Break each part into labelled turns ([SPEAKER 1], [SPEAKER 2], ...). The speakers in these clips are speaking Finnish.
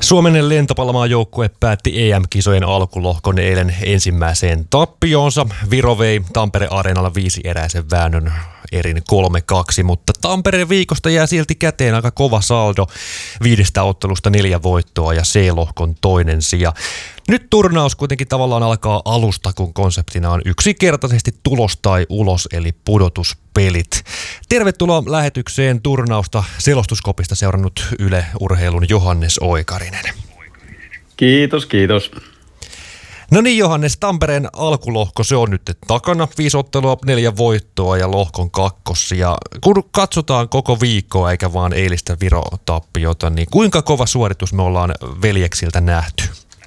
[SPEAKER 1] Suomen lentopallomaajoukkue päätti EM-kisojen alkulohkon eilen ensimmäiseen tappioonsa. Viro vei Tampere-areenalla 5-eräisen väännön erin 3-2, mutta Tampereen viikosta jää silti käteen aika kova saldo. 5 ottelusta 4 voittoa ja C-lohkon toinen sija. Nyt turnaus kuitenkin tavallaan alkaa alusta, kun konseptina on yksinkertaisesti tulos tai ulos, eli pudotuspelit. Tervetuloa lähetykseen turnausta Selostuskopista seurannut Yle Urheilun Johannes Oikarinen.
[SPEAKER 2] Kiitos, kiitos.
[SPEAKER 1] No niin Johannes, Tampereen alkulohko, se on nyt takana. 5 ottelua, 4 voittoa ja lohkon kakkossia. Kun katsotaan koko viikkoa eikä vaan eilistä Viro-tappiota, niin kuinka kova suoritus me ollaan veljeksiltä nähty?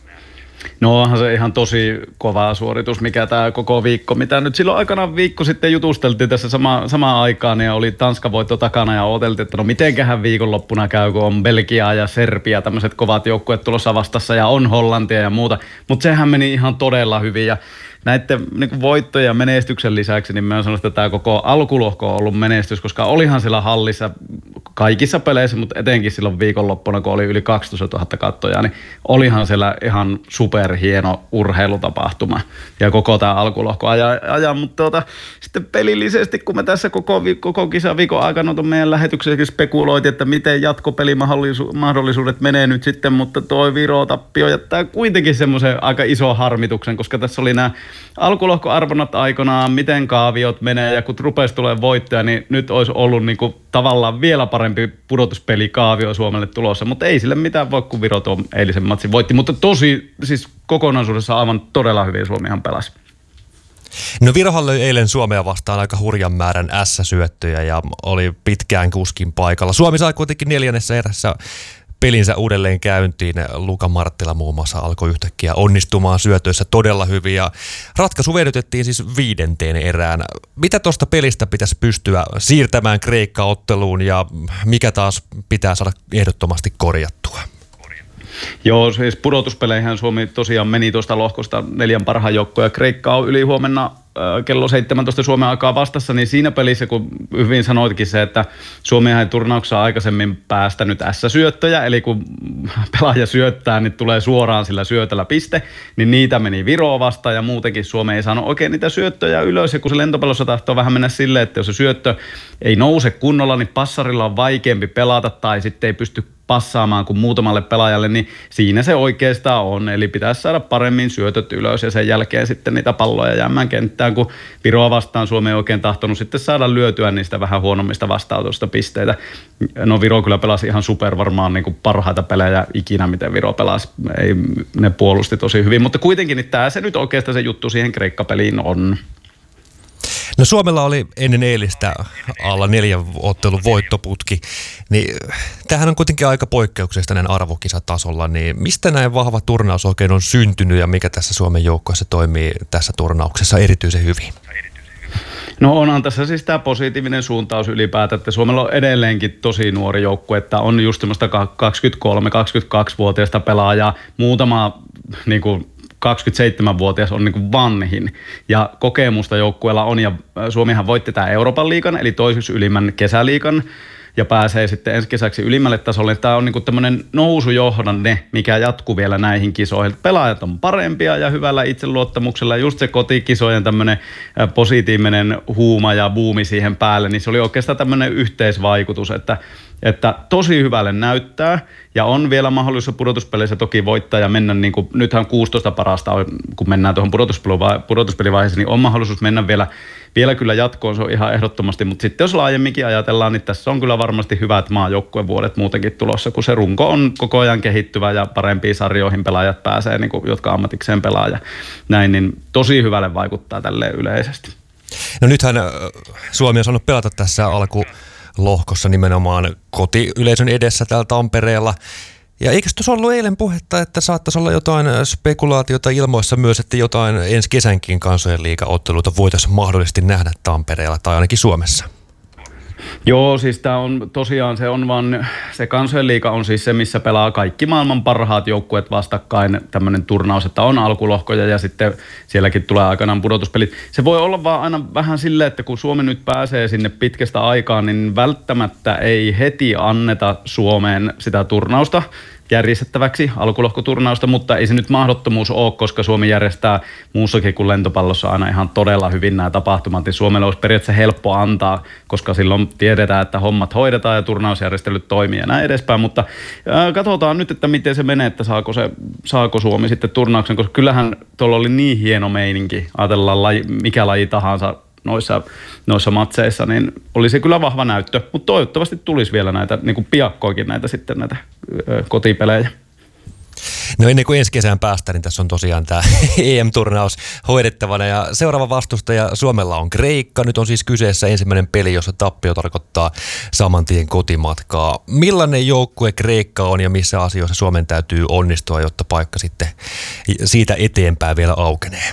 [SPEAKER 2] No onhan se ihan tosi kova suoritus, mikä tämä koko viikko, mitä nyt silloin aikanaan viikko sitten jutusteltiin tässä samaan aikaan ja oli Tanskan voitto takana ja odoteltiin, että no mitenköhän viikonloppuna käy, kun on Belgia ja Serbia, tämmöiset kovat joukkueet tulossa vastassa ja on Hollantia ja muuta, mutta sehän meni ihan todella hyvin ja näiden niin voittojen ja menestyksen lisäksi, niin mä sanon, että tämä koko alkulohko on ollut menestys, koska olihan siellä hallissa kaikissa peleissä, mutta etenkin silloin viikonloppuna, kun oli yli 12 000 katsojaa, niin olihan siellä ihan superhieno urheilutapahtuma. Ja koko tämä alkulohko ajan, mutta sitten pelillisesti, kun me tässä koko kisaviikon aikana meidän lähetyksessäkin spekuloitiin, että miten jatkopelimahdollisuudet menee nyt sitten, mutta toi Viro-tappio jättää kuitenkin semmoisen aika iso harmituksen, koska tässä oli nämä alkulohkoarvonnat aikanaan, miten kaaviot menee ja kun rupesi tulemaan voittoja, niin nyt olisi ollut niin kuin tavallaan vielä parempi pudotuspelikaavio Suomelle tulossa, mutta ei sille mitään voi, kun Viro tuon eilisen matsin voitti, mutta tosi siis kokonaisuudessa aivan todella hyvin Suomihan pelasi.
[SPEAKER 1] No Virohan löi eilen Suomea vastaan aika hurjan määrän S-syöttöjä ja oli pitkään kuskin paikalla. Suomi sai kuitenkin 4. erässä pelinsä uudelleen käyntiin. Luka Marttila muun muassa alkoi yhtäkkiä onnistumaan syötöissä todella hyvin ja ratkaisu vedytettiin siis 5. erään. Mitä tuosta pelistä pitäisi pystyä siirtämään Kreikka-otteluun ja mikä taas pitää saada ehdottomasti korjattua?
[SPEAKER 2] Joo, siis pudotuspeleihän Suomi tosiaan meni tuosta lohkosta 4 parhaan joukkoon ja Kreikka on yli huomenna kello 17 Suomen aikaa vastassa, niin siinä pelissä, kun hyvin sanoitkin se, että Suomihan ei turnauksessa aikaisemmin päästänyt S-syöttöjä, eli kun pelaaja syöttää, niin tulee suoraan sillä syötöllä piste, niin niitä meni Viroa vastaan ja muutenkin Suomi ei saanut oikein niitä syöttöjä ylös, ja kun se lentopallossa tahtoo vähän mennä silleen, että jos se syöttö ei nouse kunnolla, niin passarilla on vaikeampi pelata tai sitten ei pysty passaamaan kuin muutamalle pelaajalle, niin siinä se oikeastaan on. Eli pitäisi saada paremmin syötöt ylös ja sen jälkeen sitten niitä palloja jäämään kenttään, kun Viroa vastaan Suomi ei oikein tahtonut sitten saada lyötyä niistä vähän huonommista vastautusta pisteitä. No Viro kyllä pelasi ihan super varmaan niin kuin parhaita pelejä ikinä, miten Viro pelasi. Ei, ne puolusti tosi hyvin, mutta kuitenkin niin tämä se nyt oikeastaan se juttu siihen Kreikka-peliin on.
[SPEAKER 1] No Suomella oli ennen eilistä alla 4 ottelun voittoputki, niin tämähän on kuitenkin aika poikkeuksellista näin arvokisatasolla, niin mistä näin vahva turnaus oikein on syntynyt ja mikä tässä Suomen joukkueessa toimii tässä turnauksessa erityisen hyvin?
[SPEAKER 2] No onhan tässä siis tämä positiivinen suuntaus ylipäätään, että Suomella on edelleenkin tosi nuori joukkue, että on just semmoista 23-22-vuotiaista pelaajaa, muutama niin kuin 27-vuotias on niin kuin vanhin ja kokemusta joukkueella on ja Suomihan voitti tämä Euroopan liigan eli toiseksi ylimmän kesäliigan ja pääsee sitten ensi kesäksi ylimmälle tasolle. Tämä on niin kuin tämmöinen nousujohdanne, mikä jatkuu vielä näihin kisoihin. Pelaajat on parempia ja hyvällä itseluottamuksella. Just se kotikisojen tämmöinen positiivinen huuma ja buumi siihen päälle, niin se oli oikeastaan tämmöinen yhteisvaikutus, että tosi hyvälle näyttää ja on vielä mahdollisuus pudotuspeleissä toki voittaa ja mennä, niin kuin, nythän 16 parasta on, kun mennään tuohon pudotuspelivaiheeseen, niin on mahdollisuus mennä vielä kyllä jatkoon, se on ihan ehdottomasti, mutta sitten jos laajemminkin ajatellaan, niin tässä on kyllä varmasti hyvät maajoukkuevuodet muutenkin tulossa, kun se runko on koko ajan kehittyvä ja parempiin sarjoihin pelaajat pääsee, niin kuin, jotka ammatikseen pelaa ja näin, niin tosi hyvälle vaikuttaa tälleen yleisesti.
[SPEAKER 1] No nythän Suomi on saanut pelata tässä alkulohkossa nimenomaan kotiyleisön edessä täällä Tampereella. Ja eikö tuossa ollut eilen puhetta, että saattaisi olla jotain spekulaatiota ilmoissa myös, että jotain ensi kesänkin kansojen liigaotteluita voitaisiin mahdollisesti nähdä Tampereella tai ainakin Suomessa?
[SPEAKER 2] Joo, siis tämä on tosiaan, se kansojen liiga on siis se, missä pelaa kaikki maailman parhaat joukkueet vastakkain, tämmöinen turnaus, että on alkulohkoja ja sitten sielläkin tulee aikanaan pudotuspelit. Se voi olla vaan aina vähän silleen, että kun Suomi nyt pääsee sinne pitkästä aikaa, niin välttämättä ei heti anneta Suomeen sitä turnausta. järjestettäväksi alkulohkoturnausta, mutta ei se nyt mahdottomuus ole, koska Suomi järjestää muussakin kuin lentopallossa aina ihan todella hyvin nämä tapahtumat, niin Suomelle olisi periaatteessa helppo antaa, koska silloin tiedetään, että hommat hoidetaan ja turnausjärjestelyt toimii ja näin edespäin, mutta katsotaan nyt, että miten se menee, että saako Suomi sitten turnauksen, koska kyllähän tuolla oli niin hieno meininki, ajatellaan mikä laji tahansa noissa matseissa, niin oli se kyllä vahva näyttö, mutta toivottavasti tulisi vielä näitä, niin kuin piakkoakin näitä kotipelejä.
[SPEAKER 1] No ennen kuin ensi kesään päästä, niin tässä on tosiaan tämä EM-turnaus hoidettavana ja seuraava vastustaja Suomella on Kreikka. Nyt on siis kyseessä ensimmäinen peli, jossa tappio tarkoittaa saman tien kotimatkaa. Millainen joukkue Kreikka on ja missä asioissa Suomen täytyy onnistua, jotta paikka sitten siitä eteenpäin vielä aukenee?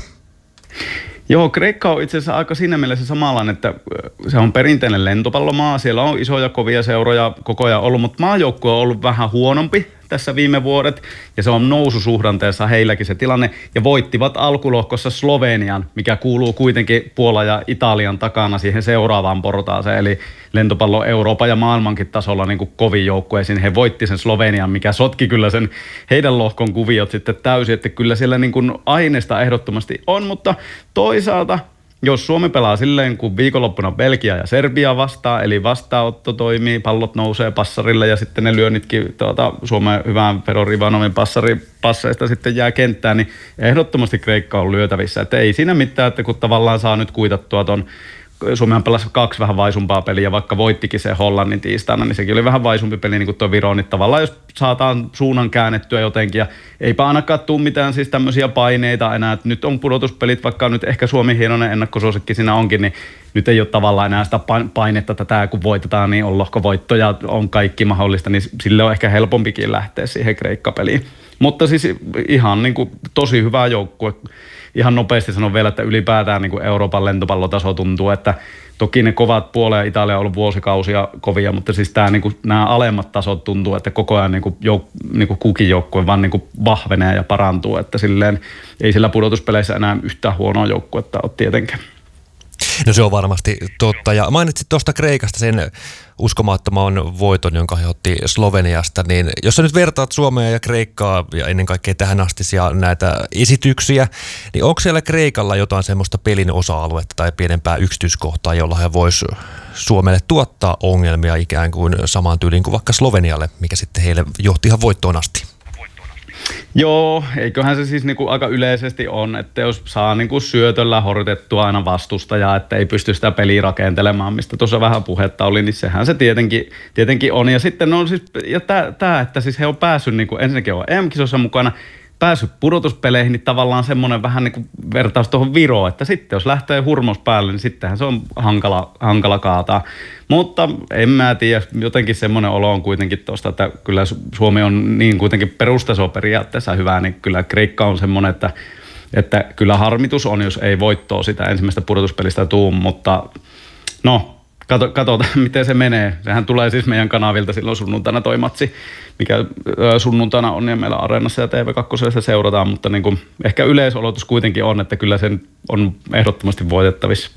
[SPEAKER 2] Joo, Kreikka on itse asiassa aika siinä mielessä samanlainen, että se on perinteinen lentopallomaa. Siellä on isoja kovia seuroja koko ajan ollut, mutta maajoukkue on ollut vähän huonompi tässä viime vuodet. Ja se on noususuhdanteessa heilläkin se tilanne. Ja voittivat alkulohkossa Slovenian, mikä kuuluu kuitenkin Puolan ja Italian takana siihen seuraavaan portaaseen. Eli lentopallo Euroopan ja maailmankin tasolla niin kuin kovin joukkueisiin. He voitti sen Slovenian, mikä sotki kyllä sen heidän lohkon kuviot sitten täysin. Että kyllä siellä niin kuin aineesta ehdottomasti on, mutta toisaalta jos Suomi pelaa silleen, kun viikonloppuna Belgia ja Serbia vastaa, eli vastaanotto toimii, pallot nousee passarille ja sitten ne lyönnitkin Suomen hyvään Fedor Ivanovin passeista sitten jää kenttään, niin ehdottomasti Kreikka on lyötävissä. Että ei siinä mitään, että kun tavallaan saa nyt kuitattua ton Suomihan pelasi 2 vähän vaisumpaa peliä, vaikka voittikin se Hollannin tiistaina, niin sekin oli vähän vaisumpi peli niin kuin tuo Viro, niin tavallaan jos saataan suunnan käännettyä jotenkin, ja eipä ainakaan tule mitään siis tämmöisiä paineita enää, että nyt on pudotuspelit, vaikka nyt ehkä Suomi hienoinen ennakkosuosikki siinä onkin, niin nyt ei ole tavallaan enää sitä painetta, että tämä kun voitetaan, niin on lohkovoitto ja on kaikki mahdollista, niin sille on ehkä helpompikin lähteä siihen Kreikka-peliin. Mutta siis ihan niin kuin tosi hyvä joukkue. Ihan nopeasti sanon vielä, että ylipäätään niin kuin Euroopan lentopallotaso tuntuu, että toki ne kovat Puola ja Italia on ollut vuosikausia kovia, mutta siis tämä, niin kuin, nämä alemmat tasot tuntuu, että koko ajan niin kuin kukin joukkue vaan niin kuin vahvenee ja parantuu, että silleen ei sillä pudotuspeleissä enää yhtään huonoa joukkuetta ole tietenkään.
[SPEAKER 1] No se on varmasti totta. Ja mainitsit tuosta Kreikasta sen uskomattoman voiton, jonka he otti Sloveniasta, niin jos sä nyt vertaat Suomea ja Kreikkaa ja ennen kaikkea tähän astisia näitä esityksiä, niin onko siellä Kreikalla jotain semmoista pelin osa-aluetta tai pienempää yksityiskohtaa, jolla he vois Suomelle tuottaa ongelmia ikään kuin samaan tyyliin kuin vaikka Slovenialle, mikä sitten heille johti ihan voittoon asti?
[SPEAKER 2] Joo, eiköhän se siis niinku aika yleisesti on, että jos saa niinku syötöllä horjutettua aina vastustajaa, että ei pysty sitä peliä rakentelemaan, mistä tuossa vähän puhetta oli, niin sehän se tietenkin on. Ja sitten on siis, ja tämä, että siis he on päässyt, niinku, ensinnäkin on EM-kisossa mukana, päässyt pudotuspeleihin, niin tavallaan semmoinen vähän niin kuin vertaus tuohon Viroon, että sitten jos lähtee hurmos päälle, niin sittenhän se on hankala kaataa. Mutta en mä tiedä, jotenkin semmoinen olo on kuitenkin tuosta, että kyllä Suomi on niin kuitenkin perustaso periaatteessa hyvä, niin kyllä Kreikka on semmoinen, että kyllä harmitus on, jos ei voittoa sitä ensimmäistä pudotuspelistä tuu, mutta no, katsotaan, miten se menee. Sehän tulee siis meidän kanavilta silloin sunnuntaina toi matsi, mikä sunnuntaina on ja meillä Areenassa ja TV2 seurataan, mutta niin kuin ehkä yleisolotus kuitenkin on, että kyllä sen on ehdottomasti voitettavissa.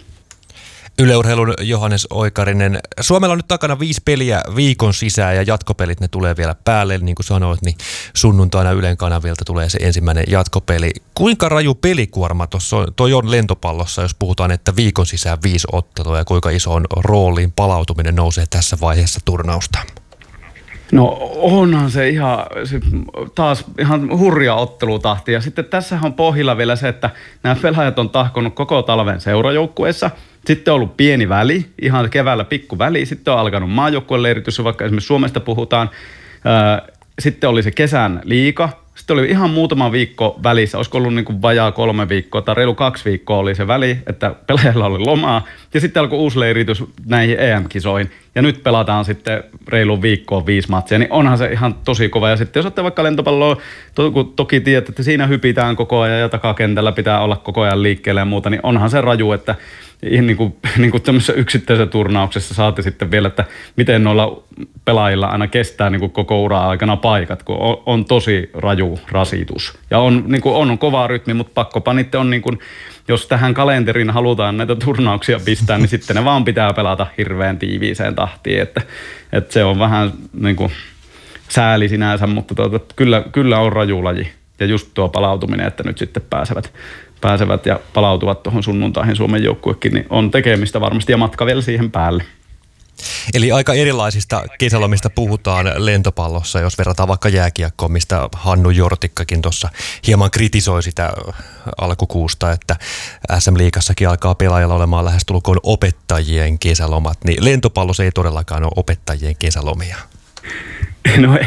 [SPEAKER 1] Yle Urheilun Johannes Oikarinen. Suomella on nyt takana 5 peliä viikon sisään ja jatkopelit ne tulee vielä päälle. Niin kuin sanoit, niin sunnuntaina Ylen kanavilta tulee se ensimmäinen jatkopeli. Kuinka raju pelikuorma toi on lentopallossa, jos puhutaan, että viikon sisään 5 ottelua ja kuinka isoon rooliin palautuminen nousee tässä vaiheessa turnausta?
[SPEAKER 2] No onhan se taas ihan hurja ottelutahti. Ja sitten tässä on pohjilla vielä se, että nämä pelaajat on tahkonut koko talven seurajoukkueessa. Sitten on ollut pieni väli, ihan keväällä pikku väli. Sitten on alkanut maajoukkueen leiritys, vaikka esimerkiksi Suomesta puhutaan. Sitten oli se kesän liiga. Sitten oli ihan muutama viikko välissä, olisiko ollut niin kuin vajaa 3 viikkoa tai reilu 2 viikkoa oli se väli, että pelaajilla oli lomaa. Ja sitten alkoi uusi leiritys näihin EM-kisoihin. Ja nyt pelataan sitten reilu viikkoa 5 matsia, niin onhan se ihan tosi kova. Ja sitten jos olette vaikka lentopalloa, toki tiedät, että siinä hypitään koko ajan ja takakentällä pitää olla koko ajan liikkeellä ja muuta, niin onhan se raju, että niin kuin tämmöisessä yksittäisessä turnauksessa saatte sitten vielä, että miten noilla pelaajilla aina kestää niin kuin koko uraa aikana paikat, kun on tosi raju rasitus. Ja on kova rytmi, mutta pakkopa niiden on niin kuin, jos tähän kalenteriin halutaan näitä turnauksia pistää, niin sitten ne vaan pitää pelata hirveän tiiviiseen tahtiin, että se on vähän niin kuin sääli sinänsä, mutta kyllä on raju laji. Ja just tuo palautuminen, että nyt sitten pääsevät ja palautuvat tuohon sunnuntaihin Suomen joukkuekin, niin on tekemistä varmasti ja matka vielä siihen päälle.
[SPEAKER 1] Eli aika erilaisista kesälomista puhutaan lentopallossa, jos verrataan vaikka jääkiekkoon, mistä Hannu Jortikkakin tuossa hieman kritisoi sitä alkukuusta, että SM-liigassakin alkaa pelaajalla olemaan lähestulkoon opettajien kesälomat, niin lentopallossa ei todellakaan ole opettajien kesälomia.
[SPEAKER 2] No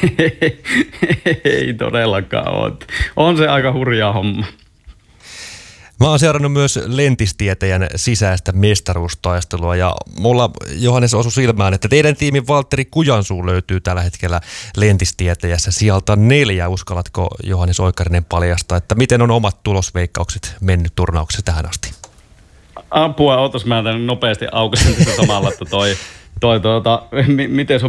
[SPEAKER 2] ei todellakaan ole. On se aika hurjaa homma.
[SPEAKER 1] Mä oon seurannut myös lentistietäjän sisäistä mestaruustaistelua ja mulla, Johannes, osui silmään, että teidän tiimin Valtteri Kujansuu löytyy tällä hetkellä lentistietäjässä sieltä 4. Uskallatko, Johannes Oikarinen, paljastaa, että miten on omat tulosveikkaukset mennyt turnauksessa tähän asti?
[SPEAKER 2] Apua, ootas mä tämän nopeasti aukaisen tässä samalla, että miten